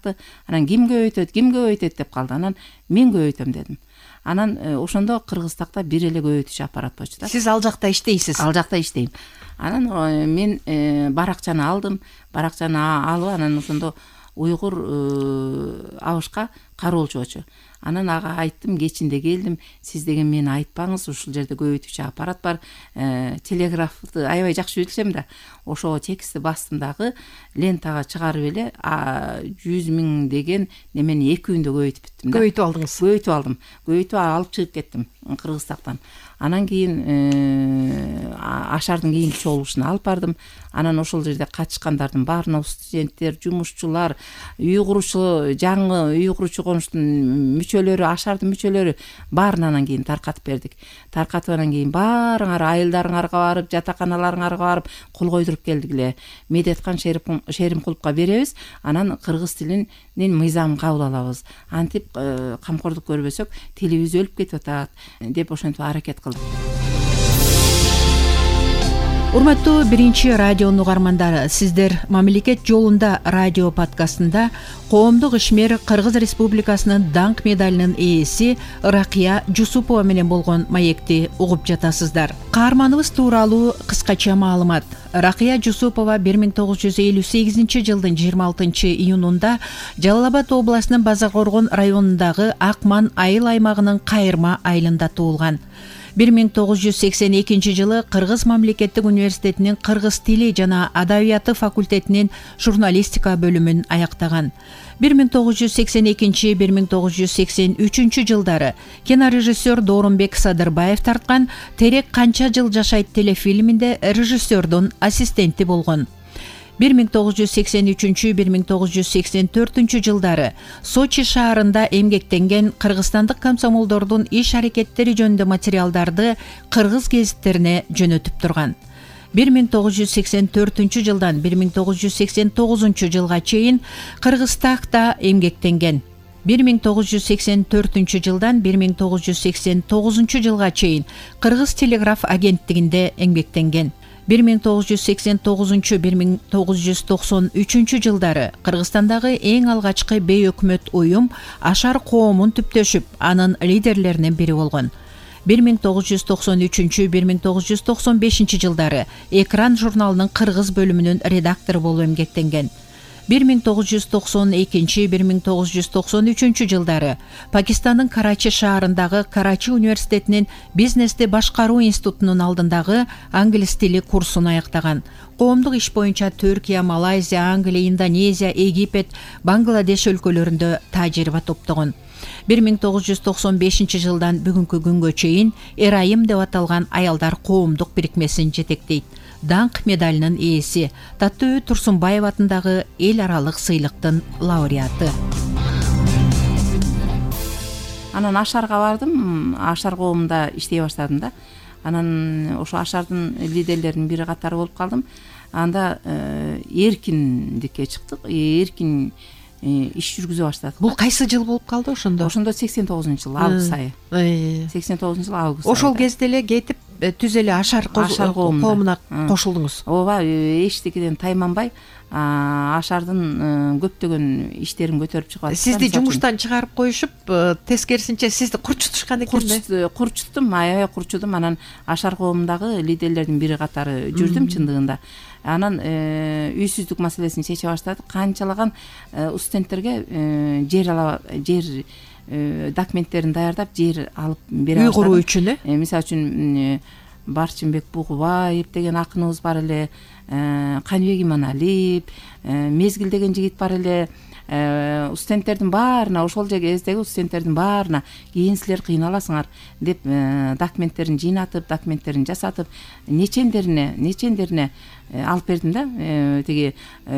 чакты. Анан ким көбөйтөт деп калды. Анан мен көбөйтөм дедим. Анан ошондо Кыргызстакта бир эле көбөйтүүчү аппарат болчу да. Сиз ал жакта иштейсиз? Ал жакта иштейм. Анан мен баракчаны алдым. Баракчаны алып анан ошондо уйгур абышка кароолчу болчу. Анан ага айттым, кечинде келдим, сиз деген мени айтпаңыз, ушул жерде көбөйтүүчү аппарат бар, телеграфты аябай жакшы билсем да, ошого текстти бастым дагы, лентага чыгарып эле 100 000 деген немени 2 күндө көбөйтүп бүттүм да. Көбөйтүп алдыңыз? Көбөйтүп алдым. Көбөйтүп алып чыгып кеттим Кыргызстактан. Анан кийин ашардын кийинки чогулушуна алып бардым. Анан ошол жерде катышкандардын баарына студенттер, жумушчулар, үй куручу, жаңы үй куручу конуштун мүчөлөрү, ашардын мүчөлөрү баарын анан кийин таркатып бердик. Таркатып анан кийин баарыңар айылдарыңарга барып, жатаканаларыңарга барып кол койдуруп келдик эле. Медеткан Шеримкуловго беребиз, анан кыргыз тилинин мыйзамын кабыл алабыз. Антип камкордук көрбөсөк, тилибиз өлүп кетип атат деп ошентип аракет кылдык. Урматтуу биринчи радионун угармандары, сиздер Мамлекет жолунда радио подкастында коомдук ишмер Кыргыз Республикасынын даңк медалынын ээси Ракия Жусупова менен болгон маекти угуп жатасыздар. Каарманыбыз тууралуу кыскача маалымат. Ракия Жусупова 1958 жылдын 26 июнунда Жалал Абад областынын Базакоргон районундагы Акман айыл аймагынын Кайырма айылында туулган. 1982 жылы Кыргыз мамлекеттик университетинин кыргыз тили жана адабияты факультетинин журналистика бөлүмүн аяктаган. 1982-1983 жылдары кинорежиссер Доорунбек Садырбаев тарткан «Терек канча жыл жашайт» телефильминде режиссердун ассистенти болгон. 1983-1984 жылдары Сочи шаарында эмгектенген кыргызстандык комсомолдордун иш аракеттери жөнүндө материалдарды кыргыз гезиттерине жөнөтүп турган. 1984 жылдан 1989 жылга чейин Кыргызстакта эмгектенген. 1984 жылдан 1989 жылга чейин Кыргыз телеграф агенттигинде эмгектенген. 1989-1993 жылдары Кыргызстандагы эң алгачкы бейөкмөт уюм Ашар коомун түптөшүп, анын лидерлеринин бири болгон. 1993-1995 жылдары Экран журналынын кыргыз бөлүмүнүн редактору болуп эмгектенген. 1992-1993 жылдары Пакистандын Карачи шаарындагы Карачи университетинин бизнести башкаруу институтунун алдындагы англис тили курсун аяктаган. Коомдук иш боюнча Түркия, Малайзия, Англия, Индонезия, Египет, Бангладеш өлкөлөрүндө тажрыйба топтогон. 1995 жылдан бүгүнкү күнгө чейин Эрайым деп аталган аялдар коомдук бирикмесин жетектейт. Даңк медалынын ээси, Таттуу Турсунбаев атындагы эл аралык сыйлыктын лауреаты. Анан Ашарга бардым, Ашар коомунда иштей баштадым да. Анан ошо Ашардын лидерлеринин бири катары болуп калдым. Анда эркиндикке чыктык, эркин иш жүргүзө баштадык. Бул кайсы жыл болуп калды ошондо? Ошондо 89-жыл август айы. 89-жыл август. Ошол кезде эле кетип түз эле Ашар коомуна кошулдуңуз. Ооба, эчтекеден тайманбай Ашардын көптөгөн иштерин көтөрүп чыгып атат. Сизди жумуштан чыгарып коюшуп, тескерисинче сизди курчутушкан экен да? Курчуттум, аябай курчудум. Анан Ашар коомундагы лидерлердин бири катары жүрдүм чындыгында. Анан үйсүздүк маселесин чече баштадык. Канчалаган студенттерге жер документтерин даярдап, жер алып бере баштадым. Үй куруу үчүн, Мисалы үчүн Барчынбек Бугубаев деген акыныбыз бар эле, Каныбек Иманалиев, Мезгил деген жигит бар эле. Студенттердин баарына, ошол кездеги студенттердин баарына кийин силер кыйналасыңар деп документтерин жыйнатып, документтерин жасатып, нечендерине алып бердим да. Тиги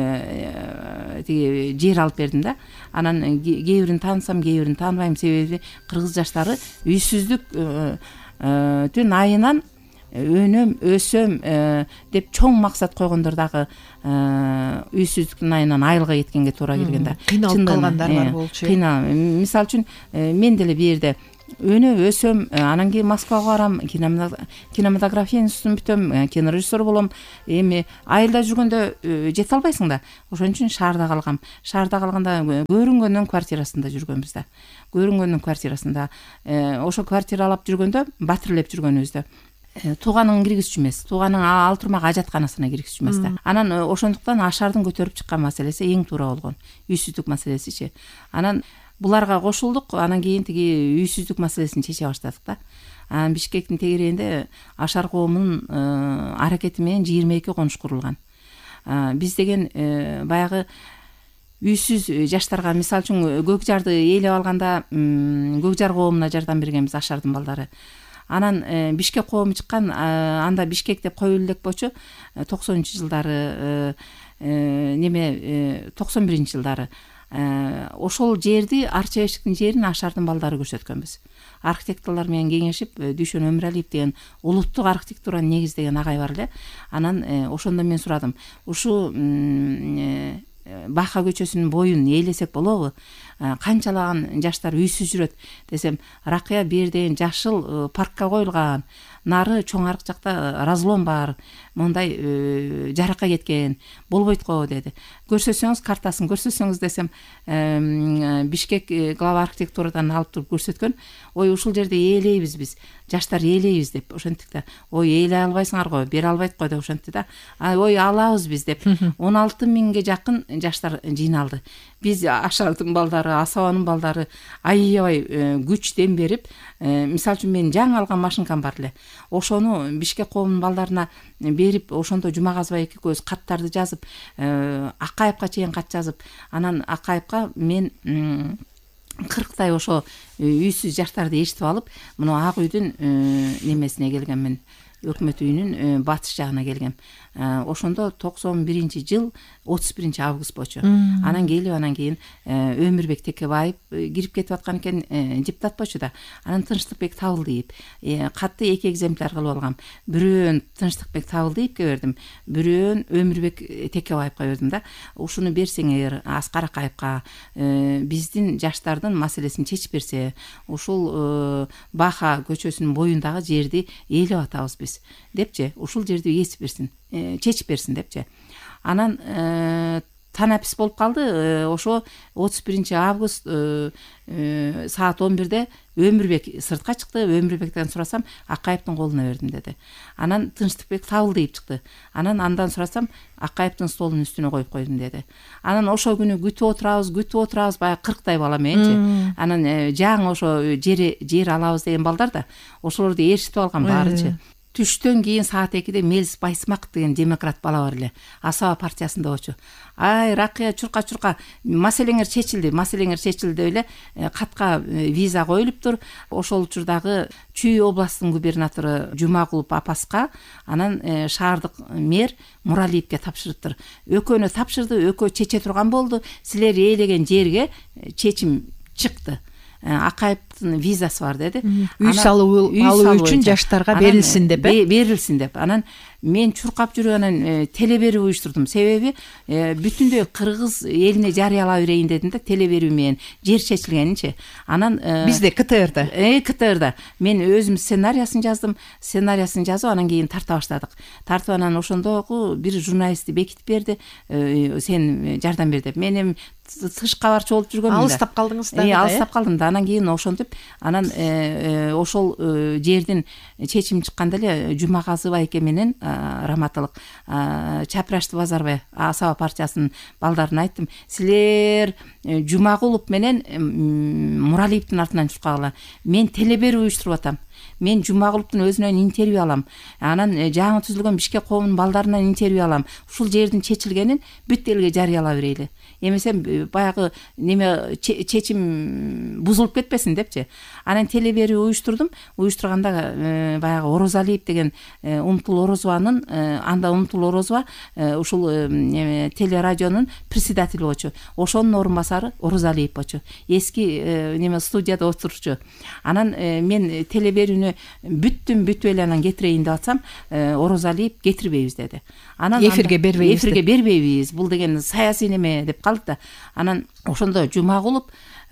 жер алып бердим да. Анан кээ бирин таанысам, кээ бирин тааныбайм, себеби кыргыз жаштары үйсүздүктүн айынан өнөм, өсөм деп чоң максат койгондор дагы үйсүздүктүн айынан айылга кеткенге туура келген да. Кыйналып калгандар бар болчу. Мисалы үчүн мен деле бу жерде өнөп өсөм, анан кийин Москвага барам, кинематография институтун бүтөм, кинорежиссер болом. Эми айылда жүргөндө жете албайсың да. Ошон үчүн шаарда калгам. Шаарда калганда көрүнгөндүн квартирасында жүргөнбүз да. Көрүнгөндүн квартирасында. Ошо квартиралап жүргөндө, батирлеп жүргөнүбүздө тууганын киргизчү эмес, тууганын ал турмак ажатканасына киргизчү эмес да. Анан ошондуктан ашардын көтөрүп чыккан маселеси эң туура болгон. Үйсүздүк маселесичи. Анан буларга кошулдук, анан кийин тиги үйсүздүк маселесин чече баштадык да. Анан Бишкектин тегерегинде Ашар коомунун аракети менен 22 конуш курулган. Биз деген баягы үйсүз жаштарга, мисалы үчүн Көк Жарды ээлеп алганда Көк Жар коомуна жардам бергенбиз, Ашардын балдары. Анан Бишкек коому чыккан, анда Бишкек деп коюлу элек болчу. 90-жылдары 91-жылдары ошол жерди, Арча-Бишиктин жерин Ашардын балдары көрсөткөнбүз. Архитекторлор менен кеңешип, Дүйшөн Өмүралиев деген улуттук архитектураны негиздеген агай бар эле. Анан ошондо мен сурадым, ушу Баха көчөсүнүн боюн ээлесек болобу? Канчалаган жаштар үйсүз жүрөт десем, Ракыя берден жашыл паркка коюлган, нары чоң арык жакта разлом бар, мондай жаракка кеткен, болбойт го деди. Көрсөтсөңүз, картасын көрсөтсөңүз десем, Бишкек глава архитектурадан алып туруп көрсөткөн. Ой, ушул жерде ээлейбиз биз, жаштар ээлейбиз деп ошентик да. Ой, ээлей албайсыңар го, бере албайт го деп ошентти да. Ой, алабыз биз деп 16 миңге жакын жаштар жыйналды. Биз Ашардын балдары, Асабанын балдары аябай күчтен берип, мисалы үчүн мен жаңы алган машинкам бар эле. Ошону Бишкек коомунун балдарына берип, ошондо Жумагазбай экөөбүз каттарды жазып, Акаевка чейин кат жазып, анан Акаевка мен 40 ошо үйсүз жаштарды эшитип алып, мына Ак үйдүн немесине келгенмин, өкмөт үйүнүн батыш жагына келгем. Ошондо 91-жыл 31 август болчу. Анан келип, анан кийин Өмүрбек Текебаев кирип кетип аткан экен, депутат болчу да. Анан Тынчтыкбек Табылдиев катты 2 экземпляр кылып алгам. Бирөөн Тынчтыкбек Табылдиевке бердим, бирөөн Өмүрбек Текебаевка бердим да. Ушуну берсеңер Аскар Акаевка, биздин жаштардын маселесин чечип берсе, ушул Баха көчөсүнүн боюндагы жерди ээлеп атабыз биз депчи, ушул жерди эсип берсин, чечип берсин депчи. Анан танапис болуп калды. Ошо 31 август саат 11-де Өмүрбек сыртка чыкты. Өмүрбектен сурасам, Акаевдин колуна бердим деди. Анан Тынчтыкбек Табылдиев чыкты. Андан сурасам, Акаевдин столунун үстүнө коюп койдум деди. Анан ошо күнү күтүп отурабыз, баягы 40 бала менчи. Анан жаңы ошо жер алабыз деген балдар да, ошолорду ээрчитип алган баарычы. Түштөн кийин саат 2-де Мелис Байсмаков деген демократ бала бар эле, Асаба партиясында болчу. Ай, Ракыя, чурка, маселеңер чечилди деп эле катка виза коюлуптур. Ошол учурдагы Чүй областынын губернатору Жумагулов Апаска, анан шаардык мэр Муралиевке тапшырыптыр. Экөөнө тапшырды, экөө чече турган болду. Силер ээлеген жерге чечим чыкты. Акаевдин визасы бар деди. Үй салуу үчүн жаштарга берилсин деп. Анан мен чуркап жүрүп анан теле берүү уюштурдум. Себеби бүтүндөй кыргыз элине жарыялап берейин дедим да, теле берүү менен жер чечилгенинчи. Анан бизде КТРда мен өзүм сценарийsin жаздым. Сценарийsin жазып, анан кийин тарта баштадык. Тартып анан ошондогу бир журналистти бекитип берди. Сен жардам бер деп. Мен эми тыш кабарчы болуп жүргөм да. Алыстап калдыңыз да. Алыстап калдым да. Анан кийин ошентип, анан ошол жердин чечим чыкканда эле Жумагазыбай эке менен Раматылык Чапрашты Базарбай Асаба партиясынын балдарына айттым, силер Жумагулов менен Муралиевдин артынан чуркагыла. Мен теле берүү уюштуруп атам. Мен Жумагуловдун өзүнөн интервью алам. Анан жаңы түзүлгөн Бишкек коомунун балдарынан интервью алам. Ушул жердин чечилгенин бүт элге жарыялап берейли. Эмесем баягы неме чечим бузулуп кетпесин депчи. Анан теле берүү уюштурдум. Уюштурганда баягы Орозалиев деген Умтул Орозованын, анда Умтул Орозова ушул телерадионун председатели болчу. Ошонун орун басары Орозалиев болчу. Эски неме студияда отурчу. Анан мен теле берүү жерине бүтүп эле анан кетирейин деп атсам, Орозалиев кетирбейбиз деди. Анан эфирге бербейбиз. Бул деген саясий неме деп калды да. Анан ошондо Жумагулов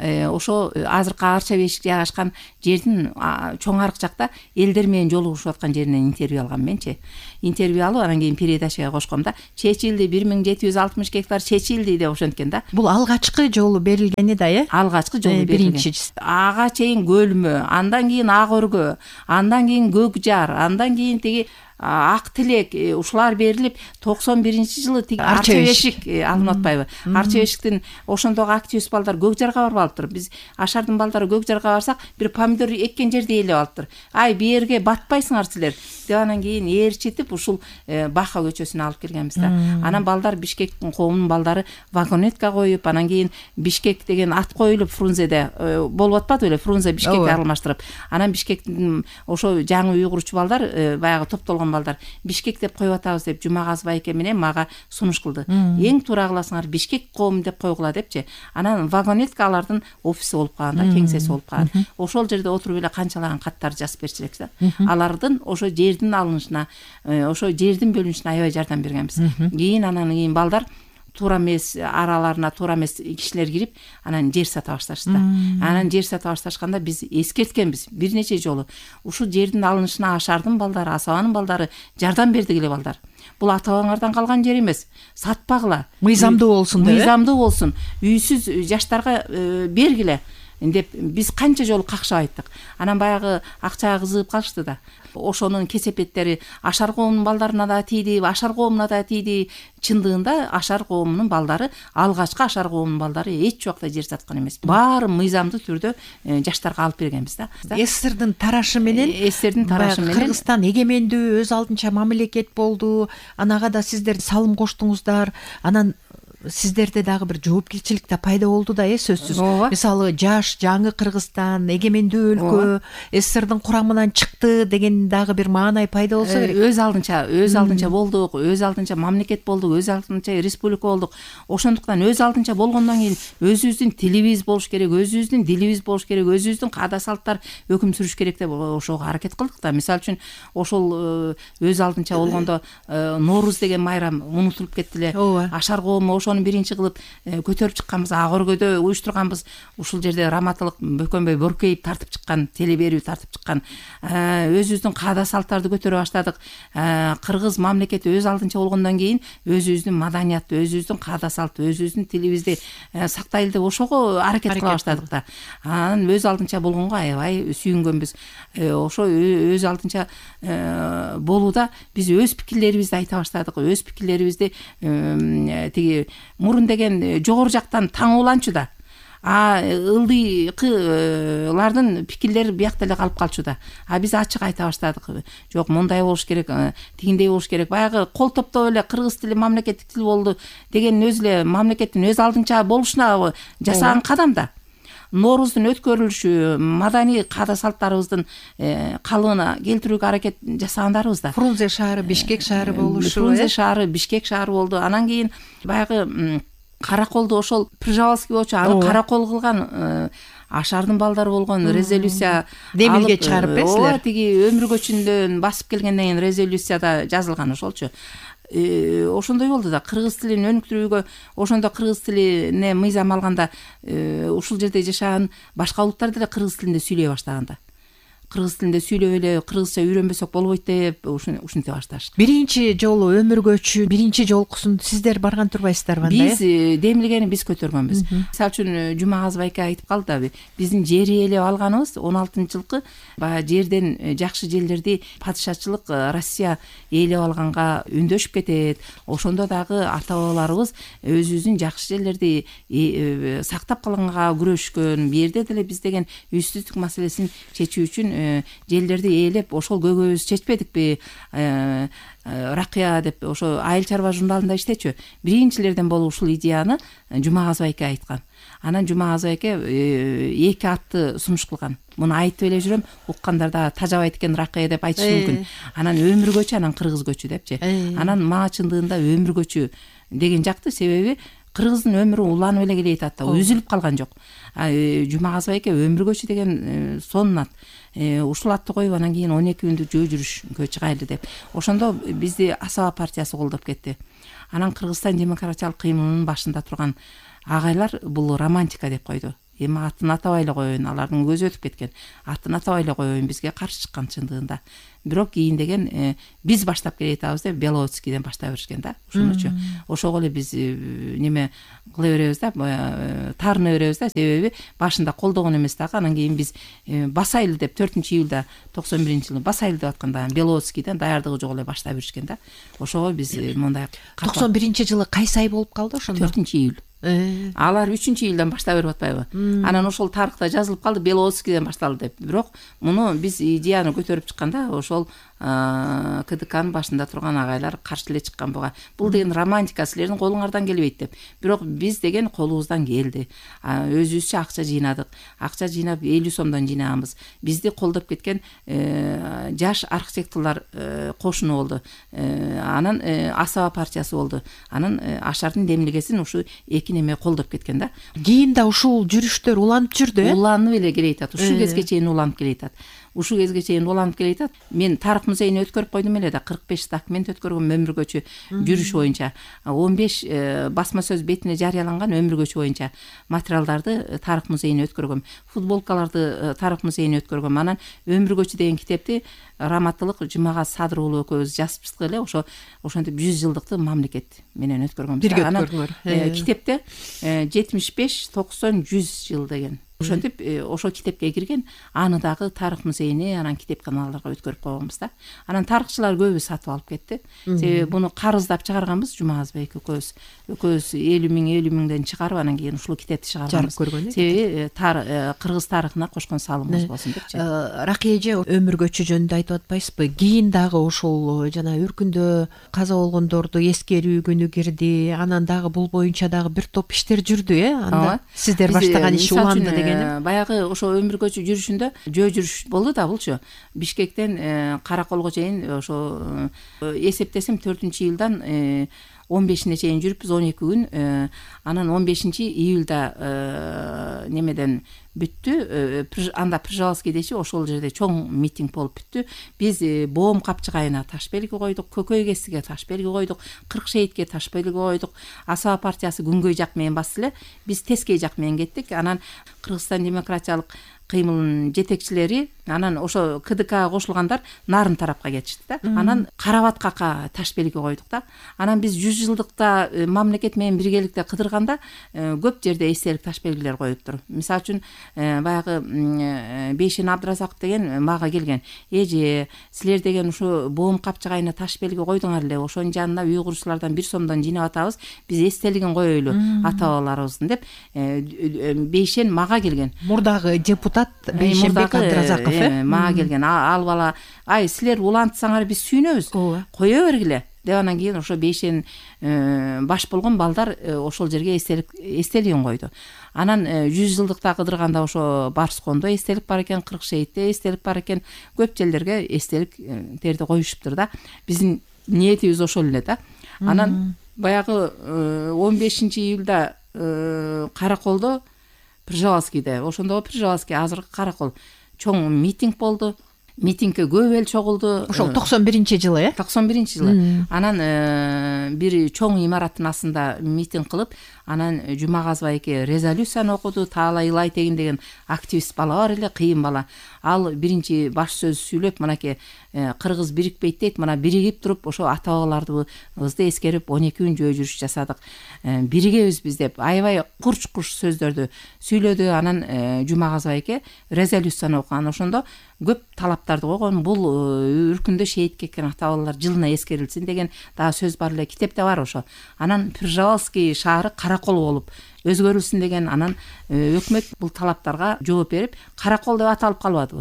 ошо азыркы Арча бешик жайгашкан жердин чоң арык жакта элдер менен жолугушуп аткан жеринен интервью алгам менчи. Интервью алып анан кийин передачага кошком да. Чечилди 1760 гектар чечилди деп ошенткен да. Бул алгачкы жолу берилгени да, Алгачкы жолу берилген. Биринчи. Ага чейин Көлмө, андан кийин Ак Өргө, андан кийин Көк Жар, андан кийин тиги Ак Тилек ушулар берилип 91-жылы тиги Арча бешик алынып атпайбы? Арча бешиктин ошондогу активист балдар Көк Жарга барып алыптыр. Биз Ашардын балдары Көк Жарга барсак, бир помидор эккен жерди ээлеп алыптыр. Ай, берге батпайсыңар силер деп анан кийин ээрчитип ушул Баха көчөсүнө алып келгенбиз да. Анан балдар Бишкектин коомунун балдары вагонетка коюп, анан кийин Бишкек деген ат коюлуп Фрунзеде болуп атпады беле? Фрунзе Бишкекти алмаштырып. Анан Бишкектин ошо жаңы уйгурчу балдар баягы топтолгон балдар Бишкек деп коюп атабыз деп Жумагазов айке менен мага сунуш кылды. Эң туура кыласыңар Бишкек коом деп койгула депчи. Анан вагонетка алардын офиси болуп калган да, кеңсеси болуп калган. Ошол жерде отуруп эле канчалаган каттар жазып берчү элек да. Алардын ошо жердин алынышына, ошо жердин бөлүнүшүнө аябай жардам бергенбиз. Кийин анан балдар туура эмес араларына туура эмес кишилер кирип, анан жер сата башташты. Анан жер сата башташканда биз эскерткенбиз бир нече жолу. Ушул жердин алынышына Ашардын балдары, Асабанын балдары жардам берди эле балдар. Бул ата бабаңардан калган жер эмес. Сатпагыла. Мыйзамдуу болсун деп. Мыйзамдуу болсун. Үйсүз жаштарга бергиле деп биз канча жолу какшап айттык. Анан баягы акчага кызыгып калышты да. Ошонун кесепеттери Ашар коомунун балдарына да тийди, Ашар коомуна да тийди. Чындыгында Ашар коомунун балдары, алгачкы Ашар коомунун балдары эч убакта жер саткан эмес. Баары мыйзамдуу түрдө жаштарга алып бергенбиз да. СССРдин тарашы менен Кыргызстан эгемендүү, өз алдынча мамлекет болду. Анага да сиздер салым коштуңуздар. Анан сиздерде дагы бир жоопкерчилик да пайда болду да, сөзсүз. Мисалы, жаш жаңы Кыргызстан, эгемендүү өлкө, СССРдин курамынан чыкты деген дагы бир маанай пайда болсо керек. Өз алдынча болдук, өз алдынча мамлекет болдук, өз алдынча республика болдук. Ошондуктан өз алдынча болгондон кийин өзүбүздүн тилибиз болуш керек, өзүбүздүн дилибиз болуш керек, өзүбүздүн каада салттар өкүм сүрүш керек деп ошого аракет кылдык да. Мисалы үчүн ошол өз алдынча болгондо Норуз деген майрам унутулуп кетти эле. Ашар коому ошону биринчи кылып көтөрүп чыкканбыз, Ак Өргөдө уюштурганбыз. Ушул жерде Раматылык Бөкөнбөй Боркеев тартып чыккан, телеберүү тартып чыккан. Өзүбүздүн каада салттарды көтөрө баштадык. Кыргыз мамлекети өз алдынча болгондон кийин өзүбүздүн маданиятты, өзүбүздүн каада салтты, өзүбүздүн тилибизди сактайлы деп ошого аракет кыла баштадык да. Анан өз алдынча болгонго аябай сүйүнгөнбүз. Ошо өз алдынча болууда биз өз пикирлерибизди айта баштадык. Өз пикирлерибизди тиги мурун деген жогору жактан таң уланчу да. Ылдыйкылардын пикирлери биякта эле калып калчу да. Биз ачык айта баштадык. Жок, мындай болуш керек, тигиндей болуш керек. Баягы кол топтоп эле кыргыз тили мамлекеттик тил болду деген өзү эле мамлекеттин өз алдынча болушуна жасаган кадам да. Норуздун өткөрүлүшү, маданий каада салттарыбыздын калыбына келтирүүгө аракет жасагандарыбыз да. Фрунзе шаары, Бишкек шаары болушу. Фрунзе шаары, Бишкек шаары болду. Анан кийин баягы Караколду ошол Пржевальский болчу, аны Каракол кылган Ашардын балдары болгон резолюция демилге чыгарып берсилер. Тиги өмүр көчүндөн басып келгенден кийин резолюцияда жазылган ошолчу. Ошондой болду да. Кыргыз тилин өнүктүрүүгө, ошондо кыргыз тилине мыйзам алганда ушул жерде жашаган башка улуттар деле кыргыз тилинде сүйлөй баштаганда. Кыргыз тилинде сүйлөп эле кыргызча үйрөнбөсөк болбойт деп ушинте башташты. Биринчи жолу өмүр көчү, биринчи жолкусун сиздер барган турбайсыздарбы анда? Биз демилгени биз көтөргөнбүз. Мисалы үчүн Жумагазов айке айтып калды да, биздин жер ээлеп алганыбыз 16-жылкы баягы жерден жакшы жерлерди падышачылык Россия ээлеп алганга үндөшүп кетет. Ошондо дагы ата бабаларыбыз өзүбүздүн жакшы жерлерди сактап калганга күрөшкөн. Бу жерде деле биз деген үйсүздүк маселесин чечүү үчүн жерлерди ээлеп ошол көйгөйүбүз чечпедикпи? Ракыя деп ошо айыл чарба журналында иштечү. Биринчилерден болуп ушул идеяны Жумагазов айке айткан. Анан Жумагазов айке 2 атты сунуш кылган. Муну айтып эле жүрөм, уккандар да тажабайт экен Ракыя деп айтышы мүмкүн. Анан өмүр көчү, анан кыргыз көчү депчи. Анан мага чындыгында өмүр көчү деген жакты, себеби кыргыздын өмүрү уланып эле келе жатат да, үзүлүп калган жок. Жумагазов айке өмүр көчү деген сонун ат. Ушул атты коюп анан кийин 12 күндүк жөө жүрүшкө чыгайлы деп. Ошондо бизди Асаба партиясы колдоп кетти. Анан Кыргызстан демократиялык кыймылынын башында турган агайлар бул романтика деп койду. Эми атын атабай эле коеюн, алардын көзү өтүп кеткен. Атын атабай эле коеюн, бизге каршы чыккан чындыгында. Бирок кийин деген биз баштап келе жатабыз деп Беловодскийден баштап беришкен да. Ошонучу ошого эле биз неме кыла беребиз да, таарына беребиз да. Себеби башында колдогон эмес дагы, анан кийин биз басайлы деп 4-июлда 91-жылы басайлы деп атканда Беловодскийден даярдыгы жок эле баштап беришкен да. Ошого биз мындай 91-жылы кайсы ай болуп калды ошондо? 4-июль. Алар 3-июлдан баштап берип атпайбы? Анан ошол тарыхта жазылып калды, Беловодскийден башталды деп. Бирок муну биз идеяны көтөрүп чыкканда ошол КДКнын башында турган агайлар каршы эле чыккан буга. Бул деген романтика, силердин колуңардан келбейт деп. Бирок биз деген колубуздан келди. Өзүбүзчө акча жыйнадык. Акча жыйнап 50 сомдон жыйнаганбыз. Бизди колдоп кеткен жаш архитекторлор кошуну болду. Анан Асаба партиясы болду. Анан Ашардын демилгесин ушу эки неме колдоп кеткен да. Кийин да ушул жүрүштөр уланып жүрдү, уланып эле келе жатат. Ушул кезге чейин уланып келе жатат. Ушул кезге чейин уланып келе жатат. Мен тарых музейине өткөрүп койдум эле да, 45 документ өткөргөм өмүр көчү жүрүш боюнча. 15 басма сөз бетине жарыяланган өмүр көчү боюнча материалдарды тарых музейине өткөргөм. Футболкаларды тарых музейине өткөргөм. Анан өмүр көчү деген китепти Раматтылык Жумагаз Садыр уулу экөөбүз жазыптык эле. Ошентип 100 жылдыкты мамлекет менен өткөргөнбүз. Бирге өткөрдүңөр. Китепте 75, 90, 100 жыл деген. Ошентип ошол китепке кирген, аны дагы тарых музейине, анан китеп каналдарга өткөрүп койгонбуз да. Анан тарыхчылар көбү сатып алып кетти. Себеби буну карыздап чыгарганбыз Жумагазов эки экөөбүз. Экөөбүз 50 миңден чыгарып, анан кийин ушул китепти чыгарганбыз. Себеби кыргыз тарыхына кошкон салымыбыз болсун депчи. Ракия эже өмүр көчү жөнүндө айтып атпайсызбы? Кийин дагы ушул жана Үркүндө каза болгондорду эскерүү күнү кирди. Анан дагы бул боюнча дагы бир топ иштер жүрдү, анда сиздер баштаган иш уланды деген. Баягы ошо өмүр көчү жүрүшүндө жөө жүрүш болду да булчу. Бишкектен Караколго чейин ошо эсептесем 4-июлдан 15-ине чейин жүрүпбүз, 12 күн. Анан 15-июлда немеден бүттү. Анда Пржевальскийдечи ошол жерде чоң митинг болуп бүттү. Биз Боом Капчыгайына таш белги койдук, Көкөй Кесиге таш белги койдук, Кырк Шейитке таш белги койдук. Асаба партиясы күнгөй жак менен басты эле. Биз Тескей жак менен кеттик. Анан Кыргызстан демократиялык кыймылынын жетекчилери, анан ошо КДКга кошулгандар нарын тарапка кетишти да. Анан Карабаткакка таш белги койдук да. Анан биз 100 жылдыкта мамлекет менен биргеликте кыдырганда көп жерде эстелик таш белгилер коюптур. Мисалы үчүн баягы Бейшен Абдыразаков деген мага келген. Эже, силер деген ушу Боом Капчыгайына таш белги койдуңар эле. Ошонун жанына уйгурчулардан 1 сомдон жыйнап атабыз. Биз эстелигин коелу ата-бабаларыбыздын деп Бейшен мага келген. Мурдагы депутат Бейшенбек Абдыразаков мага келген. Ал бала, ай силер улантсаңар биз сүйүнөбүз, кое бергиле деп. Анан кийин ошо Бейшен баш болгон балдар ошол жерге эстелигин койду. Анан 100 жылдыкта кыдырганда ошо Барскондо эстелик бар экен, Кырк Шейтте эстелик бар экен. Көп жерлерге эстелик терди коюшуптур да. Биздин ниетибиз ошол эле да. Анан баягы 15-июлда Караколдо Пржевальскийде, ошондо Пржевальский азыркы Каракол чоң митинг болду. Митингге көп эл чогулду. Ошол 91-жылы, 91-жылы. Анан бир чоң имараттын астында митинг кылып, анан Жумагазов айке резолюцияны окуду. Таалай Илай деген активист бала бар эле, кыйын бала. Ал биринчи баш сөз сүйлөп, мынакей кыргыз бирикпейт дейт, мына биригип туруп, ошо ата-бабаларыбызды эскерип 12 күн жөө жүрүш жасадык. Биригебиз биз деп аябай курч-курч сөздөрдү сүйлөдү. Анан Жумагазов айке резолюцияны окуган. Ошондо көп талаптарды койгон. Бул Үркүндө шейит кеткен ата-бабалар жылына эскерилсин деген дагы сөз бар эле, китепте бар ошо. Анан Пржевальский шаары Каракол болуп өзгөрүлсүн деген. Анан өкмөт бул талаптарга жооп берип Каракол деп аталып калбадыбы?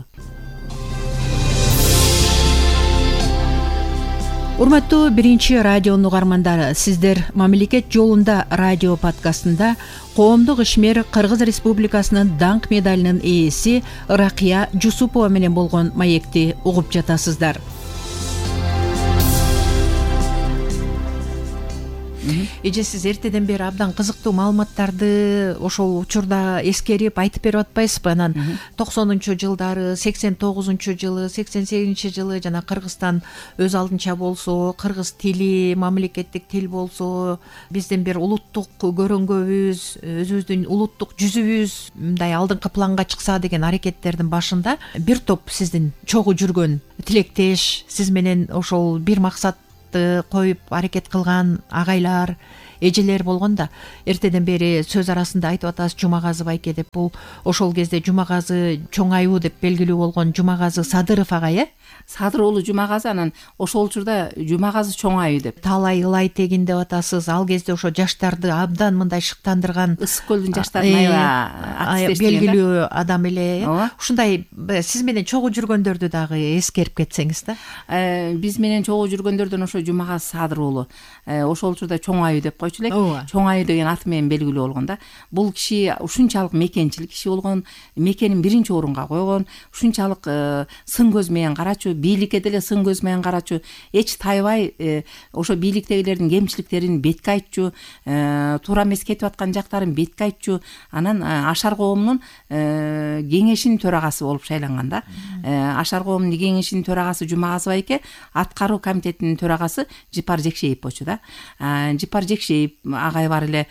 Урматтуу биринчи радионун угармандары, сиздер Мамлекет жолунда радио подкастында коомдук ишмер Кыргыз Республикасынын даңк медалынын ээси Ракия Жусупова менен болгон маекти угуп жатасыздар. эже сиз эртеден бери абдан кызыктуу маалыматтарды ошол учурда эскерип айтып берип атпайсызбы? Анан 90-жылдары, 89-жылы, 88-жылы жана Кыргызстан өз алдынча болсо, кыргыз тили мамлекеттик тил болсо, биздин бир улуттук көрөнгөбүз, өзүбүздүн улуттук жүзүбүз мындай алдыңкы планга чыкса деген аракеттердин башында бир топ сиздин чогуу жүргөн тилектеш, сиз менен ошол бир максатты коюп аракет кылган агайлар, эжелер болгон да. Эртеден бери сөз арасында айтып атасыз Жумагазы байке деп. Бул ошол кезде Жумагазы чоң айуу деп белгилүү болгон Жумагазы Садыров агай, Садыр уулу Жумагазы, анан ошол учурда Жумагазы чоң айуу деп. Таалай ылай тегин деп атасыз. Ал кезде ошо жаштарды абдан мындай шыктандырган Ысык көлдүн жаштарын аябай белгилүү адам эле. Ушундай сиз менен чогуу жүргөндөрдү дагы эскерип кетсеңиз да. Биз менен чогуу жүргөндөрдөн ошо Жумагазы Садыр уулу ошол учурда чоң айуу деп койчу элек. Чоң айуу деген аты менен белгилүү болгон да. Бул киши ушунчалык мекенчил киши болгон, мекенин биринчи орунга койгон, ушунчалык сын көз менен карачу, бийликке деле сын көз менен карачу, эч тайбай ошо бийликтегилердин кемчиликтерин бетке айтчу, туура эмес кетип аткан жактарын бетке айтчу. Анан Ашар коомунун кеңешинин төрагасы болуп шайланган да. Ашар коомунун кеңешинин төрагасы Жумагазы байке, аткаруу комитетинин төрагасы Жипар Жекшеев болчу да. Жипар Жекшеев агай бар эле,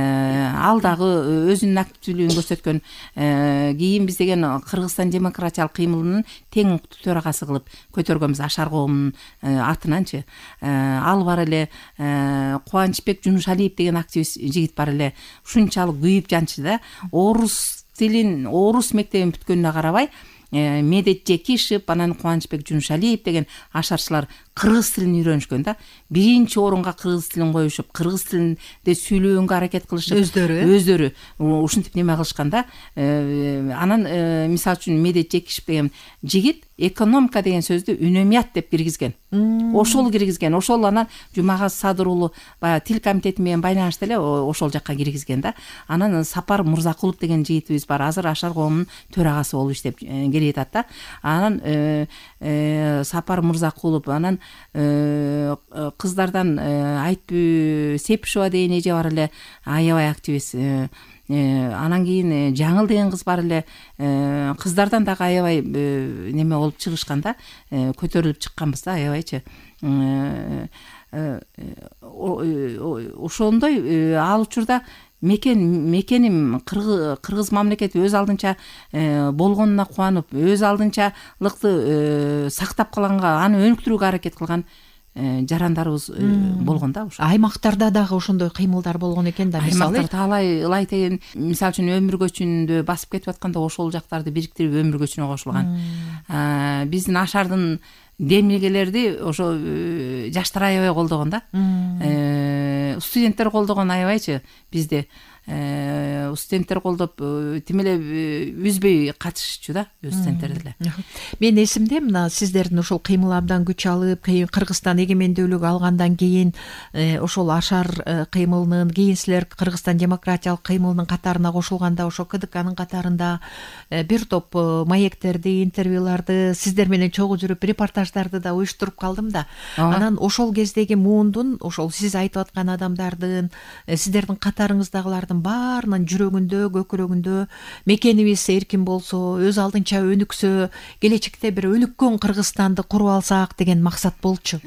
ал дагы өзүнүн активдүүлүгүн көрсөткөн. Кийин биз деген Кыргызстан демократиялык кыймылынын тең уктуу төрагасы кылып көтөргөнбүз Ашар коомунун атынанчы. Ал бар эле, Кубанычбек Жунушалиев деген активист жигит бар эле, ушунчалык күйүп жанчы да. Орус тилин, орус мектебин бүткөнүнө карабай, Медет Жекишев, анан Кубанычбек Жунушалиев деген ашарчылар кыргыз тилин үйрөнүшкөн да. Биринчи орунга кыргыз тилин коюшуп, кыргыз тилинде сүйлөгөнгө аракет кылышып, өздөрү ушинтип неме кылышкан да. Анан мисалы үчүн Медет Жекишев деген жигит экономика деген сөздү үнөмият деп киргизген. Ошол киргизген. Ошол анан Жумагазы Садыр уулу баягы тил комитети менен байланышты эле ошол жакка киргизген да. Анан Сапар Мурзакулов деген жигитибиз бар. Азыр Ашар коомунун төрагасы болуп иштеп келе жатат да. Анан Сапар Мурзакулов, анан кыздардан Айтбү Сепишова деген эже бар эле, аябай активист. Анан кийин Жаңыл деген кыз бар эле, кыздардан дагы аябай неме болуп чыгышкан да, көтөрүлүп чыкканбыз да аябайчы. Ошондой ал учурда мекеним кыргыз мамлекети өз алдынча болгонуна кубанып, өз алдынчалыкты сактап калганга, аны өнүктүрүүгө аракет кылган жарандарыбыз болгон да. Аймактарда дагы ошондой кыймылдар болгон экен да. Аймактар Таалай ылай деген, мисалы үчүн өмүр көчүндө басып кетип атканда ошол жактарды бириктирип өмүр көчүнө кошулган. Биздин Ашардын демилгелерди ошо жаштар аябай колдогон да. Студенттер колдогон аябайчы бизде. Студенттер колдоп тим эле үзбөй катышчу да, студенттер деле. Мен эсимде, мына сиздердин ошол кыймыл абдан күч алып, кийин Кыргызстан эгемендүүлүк алгандан кийин ошол Ашар кыймылынын, кийин силер Кыргызстан демократиялык кыймылынын катарына кошулганда, ошо КДКнын катарында бир топ маектерди, интервьюларды сиздер менен чогуу жүрүп, репортаждарды да уюштуруп калдым да. Анан ошол кездеги муундун, ошол сиз айтып аткан адамдардын, сиздердин катарыңыздагылардын баарынын жүрөгүндө, көкүрөгүндө мекенибиз эркин болсо, өз алдынча өнүксө, келечекте бир өнүккөн Кыргызстанды куруп алсак деген максат болчу.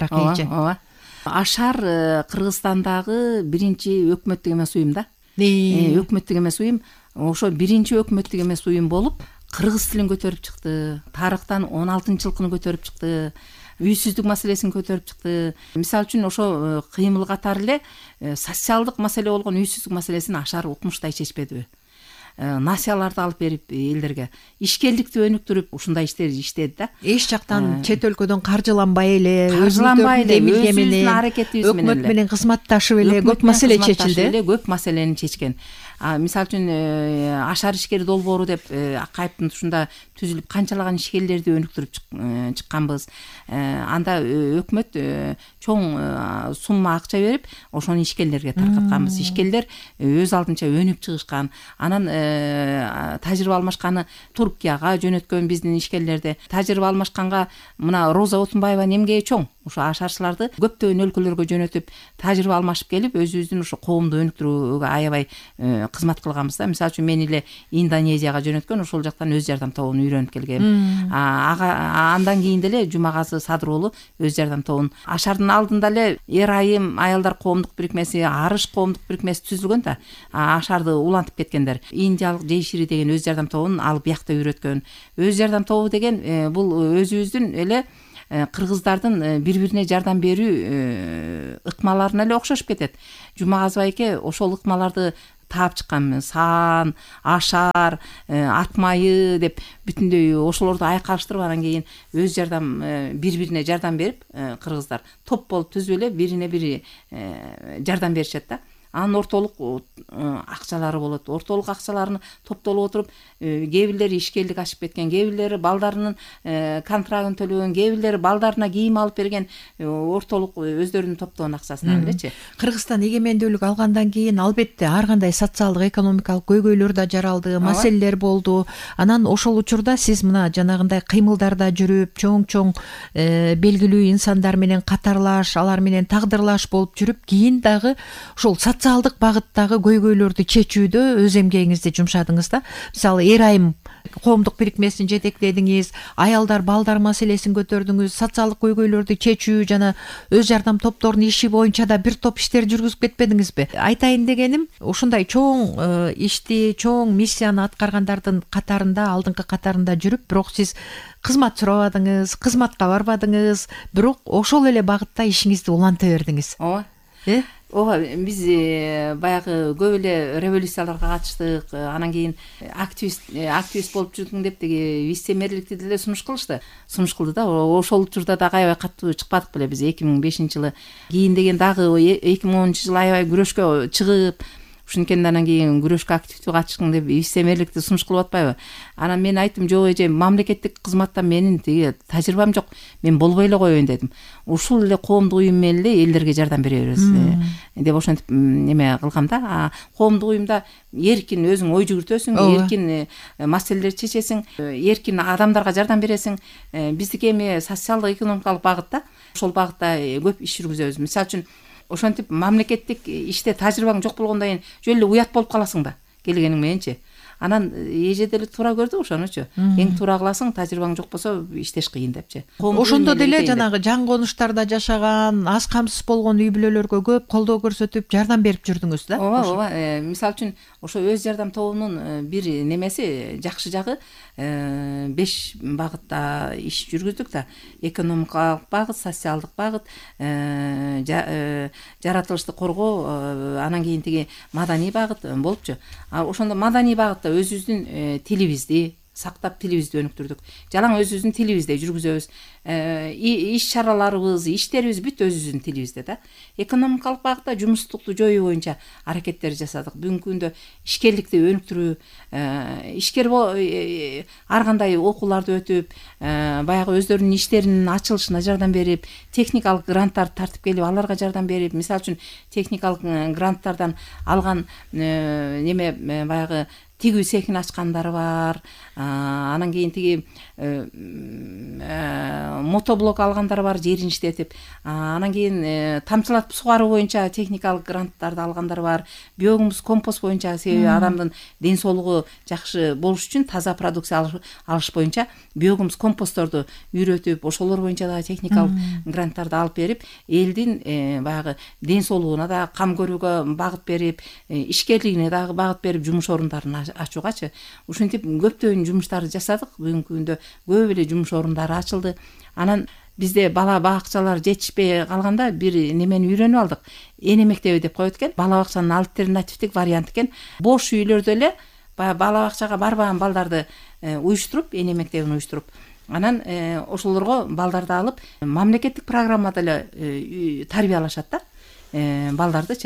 Ашар Кыргызстандагы биринчи өкмөттүк эмес уюм да. Өкмөттүк эмес уюм, ошо биринчи өкмөттүк эмес уюм болуп, кыргыз тилин көтөрүп чыкты. Тарыхтан 16-жылкыны көтөрүп чыкты. Үйсүздүк маселесин көтөрүп чыкты. Мисалы үчүн ошо кыймыл катары эле социалдык маселе болгон үйсүздүк маселесин Ашар укмуштай чечпедиби? Насияларды алып берип элдерге, ишкерликти өнүктүрүп ушундай иштерди иштеди да. Эч жактан чет өлкөдөн каржыланбай эле, өзүбүздүн аракетибиз менен, өкмөт менен кызматташып эле көп маселе чечилди. Көп маселени чечкен. Мисалы үчүн ашар ишкер долбоору деп Акаевдин ушунда түзүлүп канчалаган ишкерлерди өнүктүрүп чыкканбыз. Анда өкмөт чоң сумма акча берип ошону ишкерлерге таркатканбыз. Ишкерлер өз алдынча өнүп чыгышкан. Анан тажрыйба алмашканы Туркияга жөнөткөн биздин ишкерлерди. Тажрыйба алмашканга мына Роза Отунбаеванын эмгеги чоң. Ошо ашарчыларды көптөгөн өлкөлөргө жөнөтүп, тажрыйба алмашып келип, өзүбүздүн ошо коомду өнүктүрүүгө аябай кызмат кылганбыз да. Мисалы үчүн мен эле Индонезияга жөнөткөн, ошол жактан өз жардам тобун үйрөнүп келгем. Андан кийин деле Жумагазы Садыроğlu өз жардам тобун. Ашардын алдында эле Эр айым аялдар коомдук бирикмеси, Арыш коомдук бирикмеси түзүлгөн да. Ашарды улантып кеткендер. Индиялык Жейшири деген өз жардам тобун алып биякта үйрөткөн. Өз жардам тобу деген бул өзүбүздүн эле кыргыздардын бири-бирине жардам берүү ыкмаларына эле окшошуп кетет. Жумагазы байке ошол ыкмаларды таап чыккан. Саан, ашар, ат майы деп бүтүндөй ошолорду айкалыштырып, анан кийин өз жардам бири-бирине жардам берип, кыргыздар топ болуп түзүп эле бирине бири жардам беришет да. Анын ортолук акчалары болот. Ортолук акчаларын топтолуп отуруп, кээ бирлери ишкерлик ашып кеткен, кээ бирлери балдарынын контрагын төлөгөн, кээ бирлери балдарына кийим алып берген, ортолук өздөрүнүн топтогон акчасынан элечи. Кыргызстан эгемендүүлүк алгандан кийин албетте ар кандай социалдык, экономикалык көйгөйлөр да жаралды, маселелер болду. Анан ошол учурда сиз мына жанагындай кыймылдарда жүрүп, чоң белгилүү инсандар менен катарлаш, алар менен тагдырлаш болуп жүрүп, кийин дагы ошол социалдык багыттагы көйгөйлөрдү чечүүдө өз эмгегиңизди жумшадыңыз да. Мисалы, Эр айым коомдук бирикмесин жетектедиңиз, аялдар, балдар маселесин көтөрдүңүз, социалдык көйгөйлөрдү чечүү жана өз жардам топторунун иши боюнча да бир топ иштер жүргүзүп кетпедиңизби? Айтайын дегеним, ушундай чоң ишти, чоң миссияны аткаргандардын катарында, алдыңкы катарында жүрүп, бирок сиз кызмат сурабадыңыз, кызматка барбадыңыз, бирок ошол эле багытта ишиңизди уланта бердиңиз. Ооба, биз баягы көп эле революцияларга катыштык. Анан кийин активист болуп жүрдүң деп теги вице-мэрликти деле сунуш кылышты. Сунуш кылды да. Ошол учурда дагы аябай катуу чыкпадык беле биз 2005-жылы. Кийин деген дагы 2010-жылы аябай күрөшкө чыгып, ушинткен анан кийин күрөшкө активдүү катышкың деп вице-мэрликти сунуш кылып атпайбы? Анан мен айттым, жок эже, мамлекеттик кызматта менин тиги тажрыйбам жок, мен болбой эле коеюн дедим. Ушул эле коомдук уюм менен эле элдерге жардам бере беребиз деп ошентип неме кылгам да. Коомдук уюмда эркин өзүң ой жүгүртөсүң, эркин маселелерди чечесиң, эркин адамдарга жардам бересиң. Биздики эми социалдык, экономикалык багытта, ошол багытта көп иш жүргүзөбүз. Мисалы үчүн ошентип мамлекеттик иште тажрыйбаң жок болгондон кийин жөн эле уят болуп каласың да, келгениң мененчи. Анан эже деле туура көрдү ошонучу. Эң туура кыласың, тажрыйбаң жок болсо иштеш кыйын депчи. Ошондо деле жанагы жан конуштарда жашаган, аз камсыз болгон үй бүлөлөргө көп колдоо көрсөтүп, жардам берип жүрдүңүз да? Ооба. Мисалы үчүн ошо өз жардам тобунун бир немеси, жакшы жагы 5 багытта иш жүргүздүк да. Экономикалык багыт, социалдык багыт, жаратылышты коргоо, анан кийин тиги маданий багыт болупчу. Ошондо маданий багытта өзүбүздүн тилибизди сактап, тилибизди өнүктүрдүк. Жалаң өзүбүздүн тилибизде жүргүзөбүз. Иш чараларыбыз, иштерибиз бүт өзүбүздүн тилибизде да. Экономикалык багытта жумуштукту жоюу боюнча аракеттер жасадык. Бүгүнкү күндө ишкерликти өнүктүрүү, ишкер ар кандай окууларды өтүп, баягы өздөрүнүн иштеринин ачылышына жардам берип, техникалык гранттарды тартып келип, аларга жардам берип, мисалы үчүн техникалык гранттардан алган неме баягы тигүү цехин ачкандары бар. Анан кийин тиги мотоблок алгандар бар, жерин иштетип. Анан кийин тамчылатып сугаруу боюнча техникалык гранттарды алгандар бар. Биогумус компост боюнча, себеби адамдын ден соолугу жакшы болуш үчүн таза продукция алыш боюнча биогумус компостторду үйрөтүп, ошолор боюнча да техникалык гранттарды алып берип, элдин баягы ден соолугуна да кам көрүүгө багыт берип, ишкерлигине дагы багыт берип, жумуш орундарын ачуугачы. Ушинтип көптөгөн жумуштарды жасадык. Бүгүнкү күндө көп эле жумуш орундары ачылды. Анан бизде бала бакчалар жетишпей калганда бир немени үйрөнүп алдык. Эне мектеби деп коет экен. Бала бакчанын альтернативдик варианты экен. Бош үйлөрдө эле бала бакчага барбаган балдарды уюштуруп, эне мектебин уюштуруп, анан ошолорго балдарды алып, мамлекеттик программада эле тарбиялашат да балдардычы.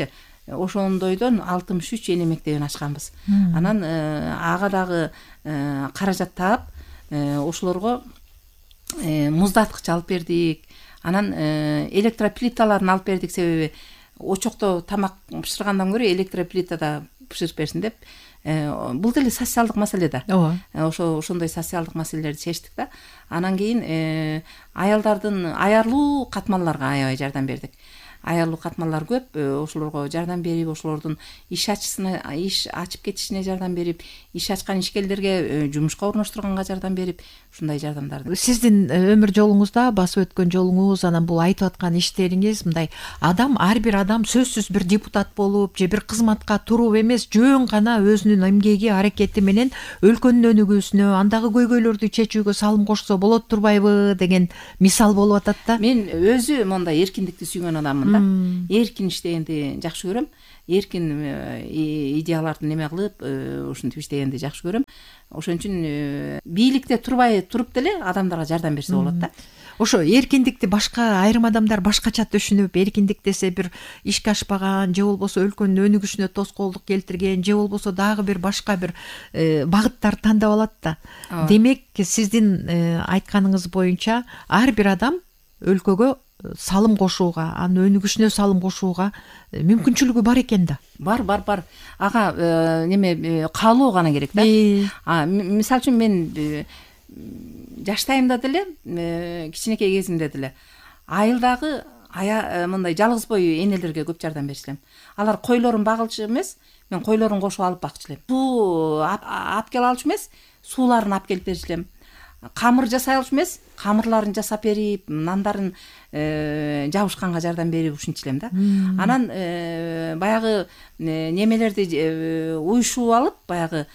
ошондойдон 63 эне мектебин ачканбыз. Анан ага дагы каражат таап ошолорго муздаткыч алып бердик. Анан электроплиталарын алып бердик, себеби очокто тамак бышыргандан көрө электроплитада бышырып берсин деп. Бул деле социалдык маселе да. Ошондой социалдык маселелерди чечтик да. Анан кийин аялдардын аярлуу катмалларга аябай жардам бердик. Аярлуу катмаллар көп, ошолорго жардам берип, ошолордун иш ачып кетишине жардам берип, иш ачкан ишкерлерге жумушка орноштурганга жардам берип, ушундай жардамдарды. Сиздин өмүр жолуңузда басып өткөн жолуңуз, анан бул айтып аткан иштериңиз мындай адам, ар бир адам сөзсүз бир депутат болуп же бир кызматка туруп эмес, жөн гана өзүнүн эмгеги, аракети менен өлкөнүн өнүгүүсүнө, андагы көйгөйлөрдү чечүүгө салым кошсо болот турбайбы деген мисал болуп атат да. Мен өзү мондай эркиндикти сүйгөн адаммын да. Эркин иштегенди жакшы көрөм. Эркин идеяларды неме кылып, ушинтип иштегенди жакшы көрөм. Ошон үчүн бийликте туруп деле адамдарга жардам берсе болот да. Ошо эркиндикти башка айрым адамдар башкача түшүнүп, эркиндик десе бир ишке ашпаган же болбосо өлкөнүн өнүгүшүнө тоскоолдук келтирген же болбосо дагы бир башка бир багыттар тандап алат да. Демек, сиздин айтканыңыз боюнча ар бир адам өлкөгө салым кошууга, анын өнүгүшүнө салым кошууга мүмкүнчүлүгү бар экен да. Бар. Ага неме каалоо гана керек да. Мисалы үчүн мен жаштайымда деле, кичинекей кезимде деле айылдагы мындай жалгыз бой энелерге көп жардам берчү элем. Алар койлорун багылчу эмес, мен койлорун кошуп алып бакчу элем. Суу алып келип алчу эмес, сууларын алып келип берчү элем. Камыр жасай алчу эмес, камырларын жасап берип, нандарын жабышканга жардам берип ушинчи элем да. Анан баягы немелерди уюшуп алып, баягы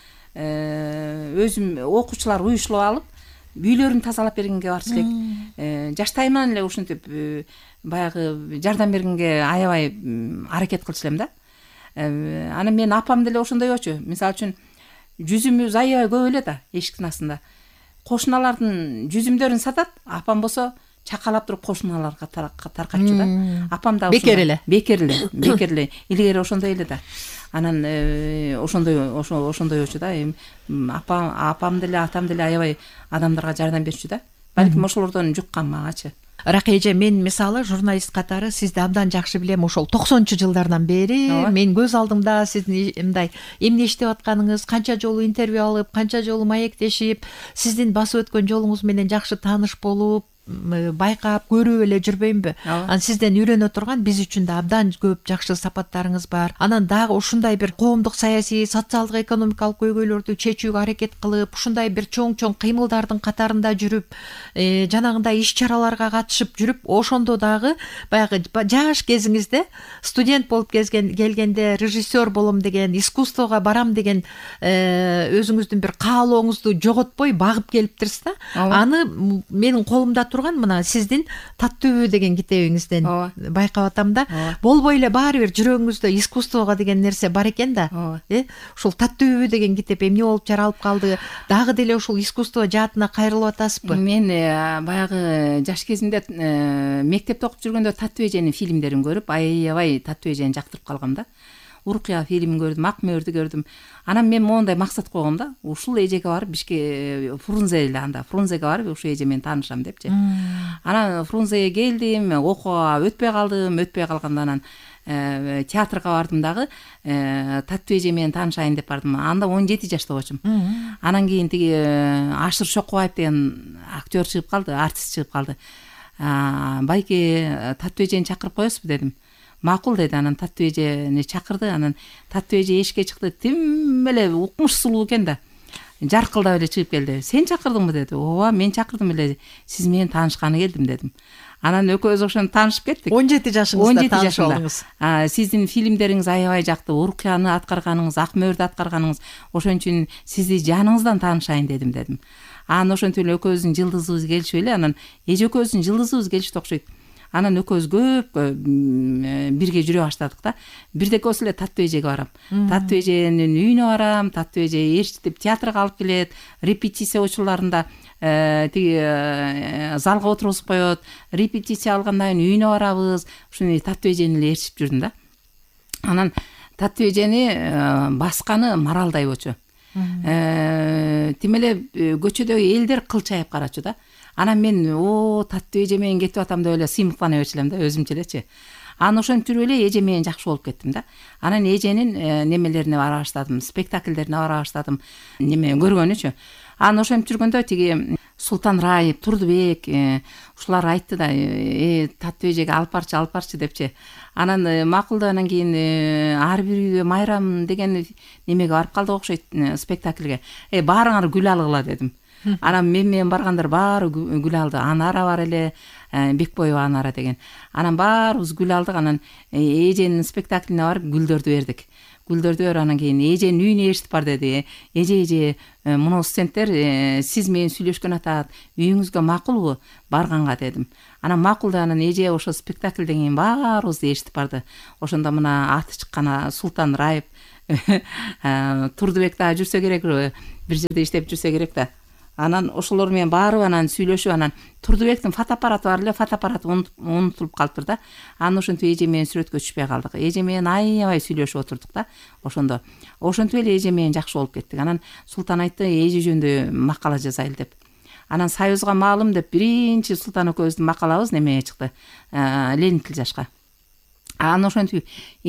өзүм окуучулар уюшулуп алып, үйлөрүн тазалап бергенге барчу элек. Жаштайыман эле ушинтип баягы жардам бергенге аябай аракет кылчу элем да. Анан мен апам деле ошондой болчу. Мисалы үчүн жүзүмүбүз аябай көп эле да, эшиктин астында. Кошуналардын жүзүмдөрүн сатат, апам болсо чакалап туруп кошуналарга таркатчу да. Апам да бекер эле. Илгери ошондой эле да. Анан ошондой болчу да. Апам деле, атам деле аябай адамдарга жардам берчү да. Балким ошолордон жуккан магачы. Ракия эже, мен мисалы журналист катары сизди абдан жакшы билем. Ошол 90-чы жылдардан бери мен көз алдымда сиздин мындай эмне иштеп атканыңыз, канча жолу интервью алып, канча жолу маектешип, сиздин басып өткөн жолуңуз менен жакшы тааныш болуп, байкап көрүп эле жүрбөймбү? Анан сизден үйрөнө турган биз үчүн да абдан көп жакшы сапаттарыңыз бар. Анан дагы ушундай бир коомдук саясий, социалдык, экономикалык көйгөйлөрдү чечүүгө аракет кылып, ушундай бир чоң кыймылдардын катарында жүрүп, жанагындай иш-чараларга катышып жүрүп, ошондо дагы баягы жаш кезиңизде студент болуп келгенде режиссер болом деген, искусствого барам деген өзүңүздүн бир каалооңузду жоготпой багып келиптирсиз да. Аны менин колумда турган мына сиздин Таттуу деген китебиңизден байкап атам да. Болбой эле баары бир жүрөгүңүздө искусствого деген нерсе бар экен да. Ушул Таттуу деген китеп эмне болуп жаралып калды? Дагы деле ушул искусство жаатына кайрылып атасызбы? Мен баягы жаш кезимде мектепте окуп жүргөндө Таттуу эженин фильмдерин көрүп, аябай Таттуу эжени жактырып калгам да. Уркуя фильмин көрдүм, Ак мөөрдү көрдүм. Анан мен моундай максат койгом да. Ушул эжеге барып Бишке Фрунзе эле анда. Фрунзеге барып ушул эже менен таанышам депчи. Анан Фрунзеге келдим, окууга өтпөй калганда анан театрга бардым дагы, Таттуу эже менен таанышайын деп бардым. Анда 17 жашта болчумун. Анан кийин тиги Ашыр Шокубаев деген актер чыгып калды, артист чыгып калды. Байке Таттуу эжени чакырып коесузбу дедим. Макул деди. Анан Таттуу эжени чакырды. Анан Таттуу эже эшикке чыкты. Тим эле укмуш сулуу экен да. Жаркылдап эле чыгып келди. Сен чакырдыңбы деди. Ооба, мен чакырдым эле. Сиз менен таанышканы келдим дедим. Анан экөөбүз ошондо таанышып кеттик. 17 жашыңызда таанышып алдыңыз. Сиздин фильмдериңиз аябай жакты. Уркуяны аткарганыңыз, Ак мөөрдү аткарганыңыз, ошон үчүн сизди жаныңыздан таанышайын дедим. Анан ошентип эле экөөбүздүн жылдызыбыз келишип эле, анан эже экөөбүздүн жылдызыбыз келишти окшойт. Анан экөөбүз көп бирге жүрө баштадык да. Бирдекебиз эле Таттуу эжеге барам. Таттуу эженин үйүнө барам. Таттуу эже ээрчитип театрга алып келет. Репетиция учурларында тиги залга отургузуп коет. Репетиция алгандан кийин үйүнө барабыз. Ушуну Таттуу эжени эле ээрчитип жүрдүм да. Анан таттуу эжени басканы маралдай болчу. Тим эле көчөдөгү элдер кылчайып карачу да. Анан мен таттуу эже менен кетип атам деп эле сыймыктана берчү элем да, өзүмчө элечи. Анан ошентип жүрүп эле эже менен жакшы болуп кеттим да. Анан эженин немелерине бара баштадым, спектакльдерине бара баштадым, неме көргөнүчү. Анан ошентип жүргөндө тиги Султан Раип, Турдубек ушулар айтты да, таттуу эжеге алып барчы депчи. Анан макулда анан кийин ар бир үйгө майрам деген немеге барып калдык окшойт, спектакльге. Баарыңар гүл алгыла дедим. Анан мен менен баргандар баары гүл алды. Анара бар эле, Бекбоева Анара деген. Анан баарыбыз гүл алдык. Анан эженин спектаклине барып гүлдөрдү бердик. Анан кийин эженин үйүнө эшитип бар деди. Эже, мына студенттер сиз менен сүйлөшкөн атат. Үйүңүзгө макулбу барганга дедим. Анан макул да, анан эже ошо спектакльден кийин баарыбызды эшитип барды. Ошондо мына аты чыккан Султан Раип, Турдубек да жүрсө керек, бир жерде иштеп жүрсө керек да. Анан ошолор менен баары анан сүйлөшүп, анан Турдубектин фотоаппараты бар эле, фотоаппараты унутулуп калыптыр да. Анан ошентип эже менен сүрөткө түшпөй калдык. Эже менен аябай сүйлөшүп отурдук да. Ошентип эле эже менен жакшы болуп кеттик. Анан Султан айтты, эже жөнүндө макала жазайлы деп. Анан Союзга маалым деп биринчи Султан экөөбүздүн макалабыз немеге чыкты, Ленин тил жашка. Анан ошентип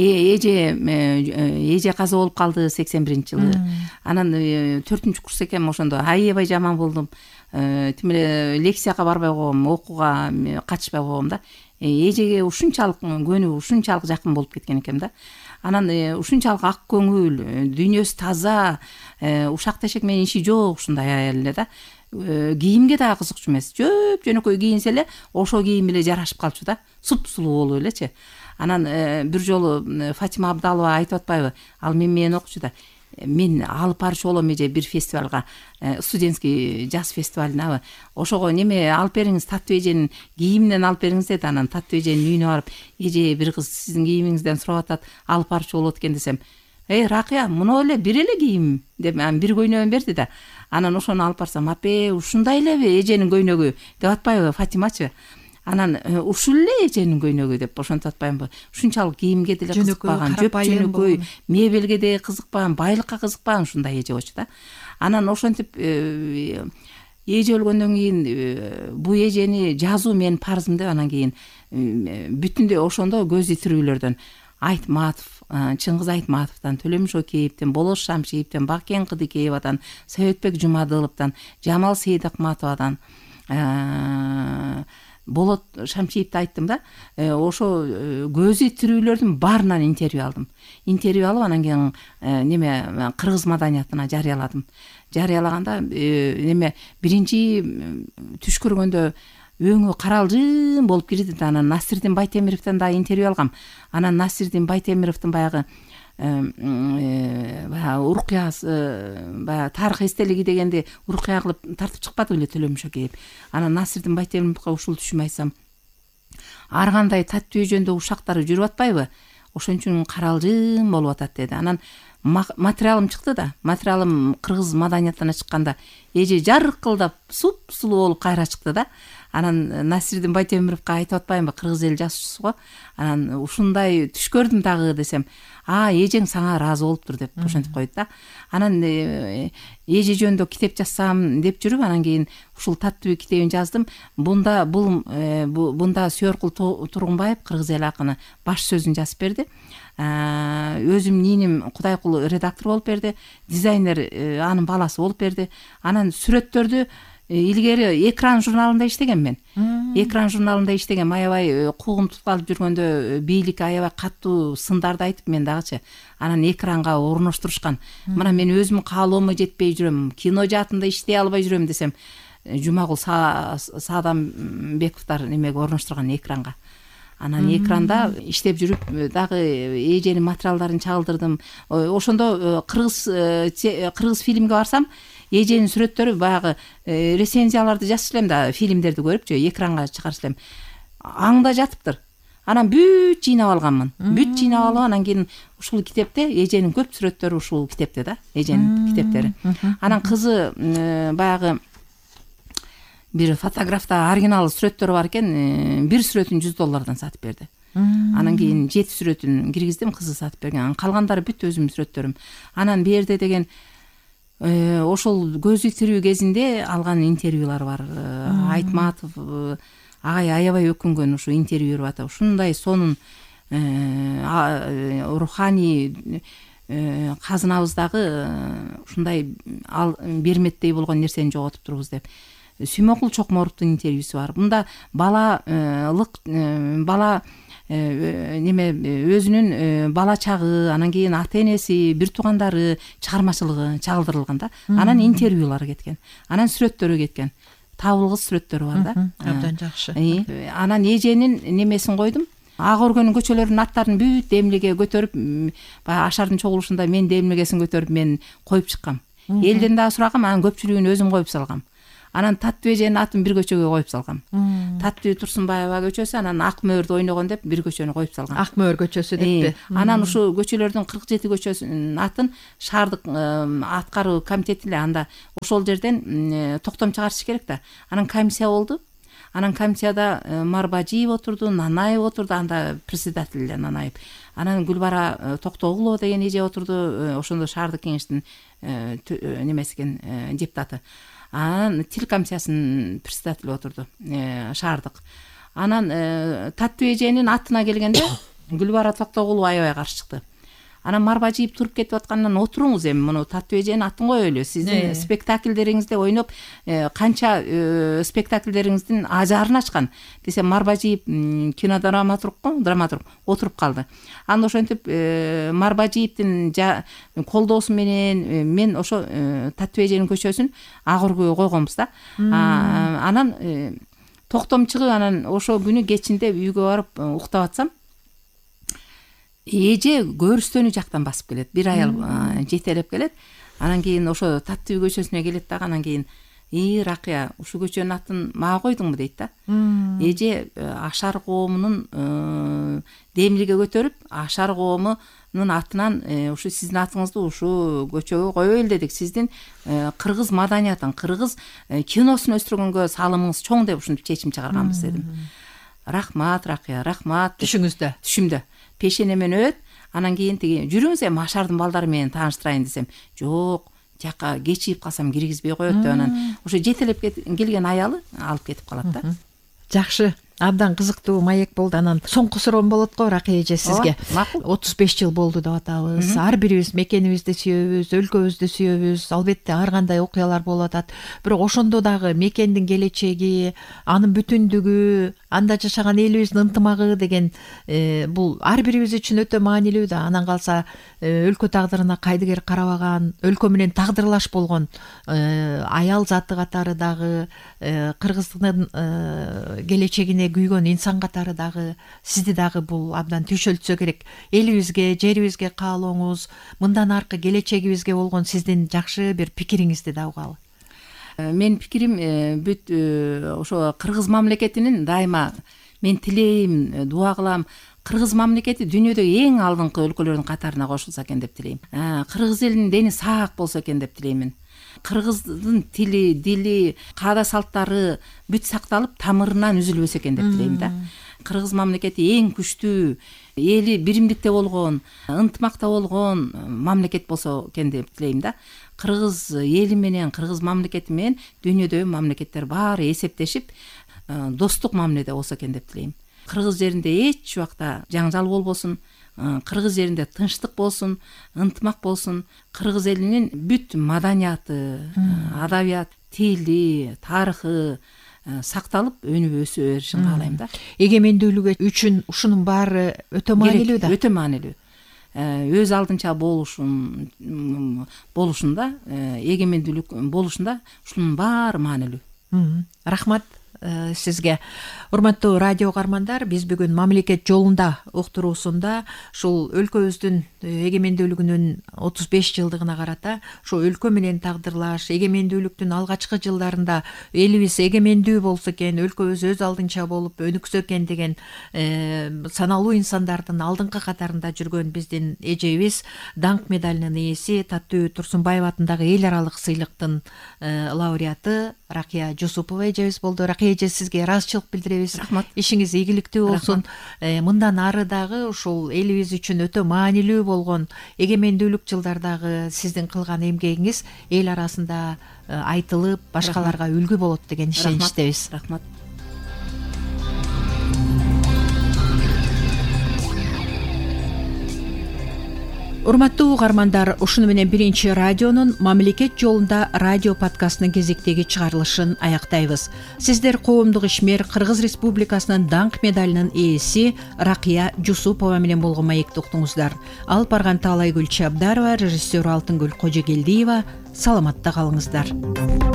эже каза болуп калды 81-жылы. Анан 4-курс экенмин, ошондо аябай жаман болдум. Тим эле лекцияга барбай койгом, окууга катышпай койгом да. Эжеге ушунчалык көнүп, ушунчалык жакын болуп кеткен экенмин да. Анан ушунчалык ак көңүл, дүйнөсү таза, ушак тешек менен иши жок, ушундай аял эле да. Кийимге дагы кызыкчу эмес. Жөнөкөй кийинсе эле ошо кийим эле жарашып калчу да. Суп-сулуу болуп элечи. Анан бир жолу Фатима Абдалова айтып атпайбы? Ал менен окучу да. Мен алып барчу болом эже бир фестивалга, студентский жаз фестивалына. Ошого неме алып бериңиз, таттуу эженин кийиминен алып бериңиз деди. Анан таттуу эженин үйүнө барып, эже бир кыз сиздин кийимиңизден сурап атат, алып барчу болот экен десем, Ракия, мына эле бир эле кийим деп бир көйнөгүн берди да. Анан ошону алып барсам, апе, ушундай элеби эженин көйнөгү деп атпайбы Фатимачы? Анан ушул эле эженин көйнөгү деп ошентип атпаймынбы? Ушунчалык кийимге деле кызыкпаган, жөнөкөй мебелге деле кызыкпаган, байлыкка кызыкпаган ушундай эже болчу да. Анан ошентип эже өлгөндөн кийин бул эжени жазуу менин парзым деп, анан кийин бүтүндөй ошондо көзү тирүүлөрдөн Айтматов, Чыңгыз Айтматовдон, Төлөмүш Океевден, Болош Шамшиевден, Бакен Кыдыкеевадан, Советбек Жумадыловдон, Жамал Сейдакматовадан, Болот Шамшиевди айттым да. Ошо көзү тирүүлөрдүн баарынан интервью алдым. Интервью алып, анан кийин неме кыргыз маданиятына жарыяладым. Жарыялаганда неме биринчи түш көргөндө өңү каралжың болуп кирди да. Анан Насирдин Байтемировдон да интервью алгам. Анан Насирдин Байтемировдун баягы урукуясы, тарых эстелиги дегенди урукуя кылып тартып чыкпады беле Төлөмүш Океев. Анан Насирдин Байтемировго ушул түшүм айтсам, ар кандай таттуу жөндө ушактары жүрүп атпайбы? Ошон үчүн каралжың болуп атат деди. Анан материалым чыкты да. Материалым кыргыз маданиятына чыкканда эже жаркылдап, суп-сулуу болуп кайра чыкты да. Анан Насирдин Байтемировго айтып атпаймынбы, кыргыз эл жазуучусу го. Анан ушундай түш көрдүм дагы десем, эжең сага ыраазы болуптур деп ошентип койду да. Анан эже жөнүндө китеп жазсам деп жүрүп, анан кийин ушул таттуу китебин жаздым. Бунда Сүйөркул Тургунбаев, кыргыз эл акыны, баш сөзүн жазып берди. Өзүм ниним Кудайкул редактор болуп берди, дизайнер анын баласы болуп берди. Анан сүрөттөрдү илгери Экран журналында иштеген мен. Экран журналында иштеген, аябай куугунтуп калып жүргөндө бийлик аябай каттуу сындарды айтып мен дагычы. Анан экранга орноштурушкан. Мына мен өзүмдүн каалоомо жетпей жүрөм, кино жаатында иштей албай жүрөм десем, Жумагул Саадамбековдор немеге орноштурган экранга. Анан экранда иштеп жүрүп дагы эженин материалдарын чагылдырдым. Ошондо кыргыз фильмге барсам, эженин сүрөттөрү баягы рецензияларды жазып элем да, фильмдерди көрүпчү, экранга чыгарып элем. Аңда жатыптыр. Анан бүт жыйнап алганмын. Бүт жыйнап алып, анан кийин ушул китепте эженин көп сүрөттөрү ушул китепте да, эженин китептери. Анан кызы баягы бир фотографта оригинал сүрөттөрү бар экен, бир сүрөтүн $100 сатып берди. Анан кийин 7 сүрөтүн киргиздим, кызы сатып берген. Анан калгандары бүт өзүмдүн сүрөттөрүм. Анан берде деген ошол көзү тирүү кезинде алган интервьюлар бар. Айтматов агай аябай өкүнгөн ушу интервью берип атат. Ушундай сонун руханий казынабыздагы ушундай берметтей болгон нерсени жоготуп турбуз деп. Сүймөкул Чокморовдун интервьюсу бар. Мында бала неме өзүнүн бала чагы, анан кийин ата энеси, бир туугандары чыгармачылыгы чагылдырылган да. Анан интервьюлары кеткен. Анан сүрөттөрү кеткен. Табылгыс сүрөттөрү бар да. Абдан жакшы. Анан эженин немесин койдум. Ак өргөнүн көчөлөрүнүн аттарын бүт демилге көтөрүп, баягы Ашардын чогулушунда мен демилгесин көтөрүп мен коюп чыккам. Элден дагы сурагам, анан көпчүлүгүн өзүм коюп салгам. Анан Таттуу эженин атын бир көчөгө коюп салгам. Таттуу Турсунбаева көчөсү, анан Ак мөөрдү ойногон деп бир көчөнү коюп салгам. Ак мөөр көчөсү деппи. Анан ушу көчөлөрдүн 47 көчөсүнүн атын шаардык аткаруу комитети эле анда ошол жерден токтом чыгарыш керек да. Анан комиссия болду. Анан комиссияда Марбажиев отурду, Нанаев отурду, анда председатель эле Нанаев. Анан Гүлбара Токтогулова деген эже отурду, ошондо шаардык кеңештин немеси экен, депутаты. Анан тил комиссиясынын председатели отурду, шаардык. Анан Таттуу эженин атына келгенде Гүлбара Токтогулова аябай каршы чыкты. Анан Марбажиев туруп кетип аткандан отуруңуз эми муну Таттуу эженин атын коелу. Сиздин спектакльдериңизде ойноп канча спектакльдериңиздин ажарын ачкан десе Марбажиев драматург отуруп калды. Анда ошентип Марбажиевдин колдоосу менен мен ошо Таттуу эженин көчөсүн ак өргөгө койгонбуз да. Анан токтом чыгып, анан ошо күнү кечинде үйгө барып уктап атсам, эже көрүстөнү жактан басып келет. Бир аял жетелеп келет. Анан кийин ошо Таттуу көчөсүнө келет дагы, анан кийин Ракия, ушу көчөнүн атын мага койдуңбу дейт да. Эже Ашар коомунун демилге көтөрүп, Ашар коомунун атынан ушу сиздин атыңызды ушу көчөгө коелу дедик. Сиздин кыргыз маданиятын, кыргыз киносун өстүргөнгө салымыңыз чоң деп ушинтип чечим чыгарганбыз дедим. Рахмат, Ракия, рахмат. Түшүмдө. Пешенемен өт, анан кийин тиги жүрүңүз эми Ашардын балдары менен тааныштырайын десем, жок, жакка кечип калсам киргизбей коет деп, анан ошо жетелеп келген аялы алып кетип калат да. Жакшы. Абдан кызыктуу маек болду. Анан соңку суроом болот го, Ракия эже, сизге. 35 жыл болду деп атабыз. Ар бирибиз мекенибизди сүйөбүз, өлкөбүздү сүйөбүз. Албетте ар кандай окуялар болуп атат. Бирок ошондо дагы мекендин келечеги, анын бүтүндүгү, анда жашаган элибиздин ынтымагы деген бул ар бирибиз үчүн өтө маанилүү да. Анан калса өлкө тагдырына кайдыгер карабаган, өлкө менен тагдырлаш болгон аял заты катары дагы, кыргыздын келечегине күйгөн инсан катары дагы сизди дагы бул абдан түйшөлтсө керек. Элибизге, жерибизге каалооңуз, мындан аркы келечегибизге болгон сиздин жакшы бир пикириңизди да угалы. Менин пикирим бүт ошо кыргыз мамлекетинин дайыма мен тилейм, дуа кылам. Кыргыз мамлекети дүйнөдөгү эң алдыңкы өлкөлөрдүн катарына кошулса экен деп тилейм. Кыргыз элинин дени сак болсо экен деп тилеймин. Кыргыздын тили, дили, каада салттары бүт сакталып, тамырынан үзүлбөсө экен деп тилейм да. Кыргыз мамлекети эң күчтүү, эли биримдикте болгон, ынтымакта болгон мамлекет болсо экен деп тилейм да. Кыргыз эли менен, кыргыз мамлекети менен дүйнөдөгү мамлекеттер баары эсептешип, достук мамиледе болсо экен деп тилейм. Кыргыз жеринде эч убакта жаңжал болбосун, кыргыз жеринде тынчтык болсун, ынтымак болсун. Кыргыз элинин бүт маданияты, адабият, тили, тарыхы сакталып, өнүп өсө беришин каалайм да. Эгемендүүлүк үчүн ушунун баары өтө маанилүү да. Өтө маанилүү. Өз алдынча болушунда, эгемендүүлүк болушунда ушунун баары маанилүү. Рахмат сизге. Урматтуу радио угармандар, биз бүгүн мамлекет жолунда уктуруусунда ушул өлкөбүздүн эгемендүүлүгүнүн 35 жылдыгына карата ошо өлкө менен тагдырлаш, эгемендүүлүктүн алгачкы жылдарында элибиз эгемендүү болсо экен, өлкөбүз өз алдынча болуп өнүксө экен деген саналуу инсандардын алдыңкы катарында жүргөн биздин эжебиз, даңк медалынын ээси, Таттуу Турсунбаева атындагы эл аралык сыйлыктын лауреаты Ракия Жусупова эжебиз болду. Ракия эже, сизге ыраазычылык билдиребиз. Рахмат. Ишиңиз ийгиликтүү болсун. Мындан ары дагы ушул элибиз үчүн өтө маанилүү болгон эгемендүүлүк жылдардагы сиздин кылган эмгегиңиз эл арасында айтылып, башкаларга үлгү болот деген ишеничтебиз. Рахмат. Урматтуу угармандар, ушуну менен биринчи радионун Мамлекет жолунда радио подкастынын кезектеги чыгарылышын аяктайбыз. Сиздер коомдук ишмер, Кыргыз Республикасынын даңк медалынын ээси Ракыя Жусупова менен болгон маекти уктуңуздар. Алып барган Таалайгүл Чабдарова, режиссер Алтынгүл Кожогелдиева. Саламатта калыңыздар.